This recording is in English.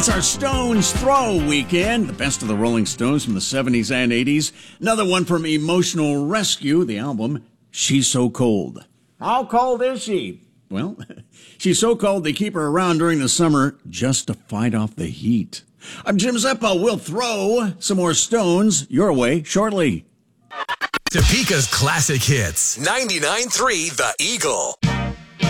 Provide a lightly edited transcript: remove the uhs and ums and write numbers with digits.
It's our Stones Throw weekend. The best of the Rolling Stones from the 70s and 80s. Another one from Emotional Rescue, the album, She's So Cold. How cold is she? Well, she's so cold they keep her around during the summer just to fight off the heat. I'm Jim Zeppo. We'll throw some more Stones your way shortly. Topeka's classic hits. 99.3 The Eagle.